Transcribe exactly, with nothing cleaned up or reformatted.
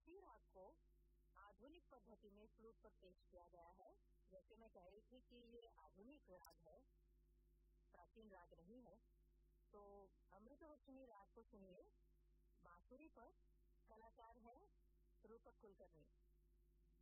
इसी राग को आधुनिक पद्धति में फ्लूट पर पेश किया गया है। जैसे मैं कह रही थी कि ये आधुनिक राग है, प्राचीन राग नहीं है। तो अमृतवर्षिणी राग को सुनिए। बांसुरी पर कलाकार है रूपक कुलकर्णी।